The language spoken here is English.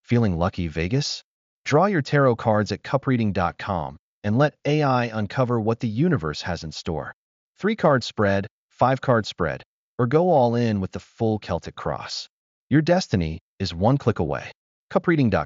Feeling lucky, Vegas? Draw your tarot cards at cupreading.com and let AI uncover what the universe has in store. 3-card spread, 5-card spread, or go all in with the full Celtic cross. Your destiny is one click away. Cupreading.com